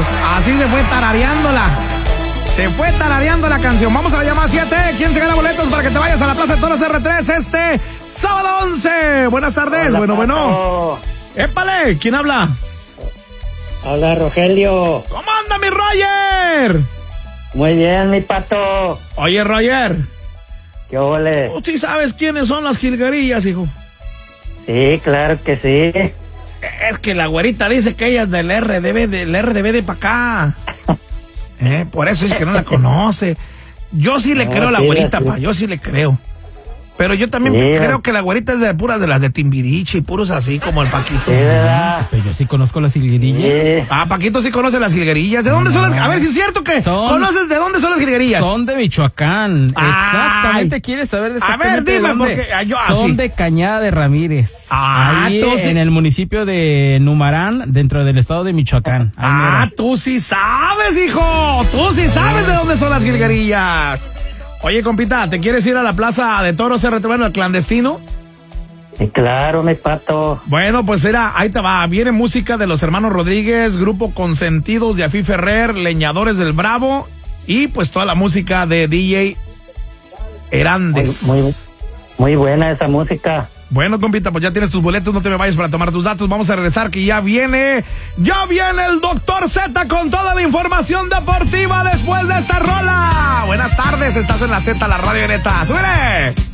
Así se fue tarareándola. Se fue tarareando la canción. Vamos a la llamada 7. ¿Quién se gana boletos para que te vayas a la Plaza de Toros R3 este sábado 11? Buenas tardes. Hola, bueno. Pato. Épale, ¿quién habla? Habla Rogelio. ¿Cómo anda mi Roger? Muy bien, mi Pato. Oye, Roger. ¿Qué ole? ¿Tú sí sabes quiénes son las jilguerillas, hijo? Sí, claro que sí. Es que la güerita dice que ella es del RDB de pa' acá. Por eso es que no la conoce. Yo sí le creo a la güerita, pa, yo sí le creo. Pero yo también creo que la güerita es de puras de las de Timbiriche y puros así como el Paquito. Sí, ¿verdad? Pero yo sí conozco las jilguerillas. Sí. Paquito sí conoce las jilguerillas. ¿De dónde son las? A ver si es cierto que conoces de dónde son las jilguerillas. Son de Michoacán. Ay. Exactamente. ¿Quieres saber exactamente? A ver, dime, de dónde? porque yo son así. de Cañada de Ramírez. Ahí tú sí. en el municipio de Numarán, dentro del estado de Michoacán. Ahí mero. Tú sí sabes, hijo. Tú sí sabes de dónde son las jilguerillas. Oye, compita, ¿te quieres ir a la Plaza de Toros RT, bueno, al clandestino? Sí, claro, mi Pato. Bueno, pues era, ahí te va. Viene música de los hermanos Rodríguez, Grupo Consentidos de Afí Ferrer, Leñadores del Bravo y pues toda la música de DJ Herandes. Muy buena esa música. Bueno, compita, pues ya tienes tus boletos, no te me vayas para tomar tus datos. Vamos a regresar que ya viene el Dr. Z con toda la información deportiva después de esta rola. Buenas tardes, estás en la Z, la radio neta. ¡Súbele!